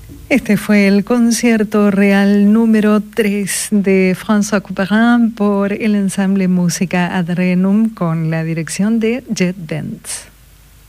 Este fue el concierto real número 3 de François Couperin por el ensamble Música Ad Renum con la dirección de Jet Dance.